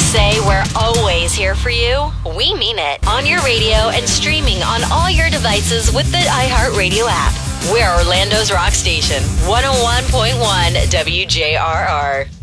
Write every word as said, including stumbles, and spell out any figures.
say we're always here for you, we mean it. On your radio and streaming on all your devices with the iHeartRadio app. We're Orlando's rock station, one oh one point one W J R R.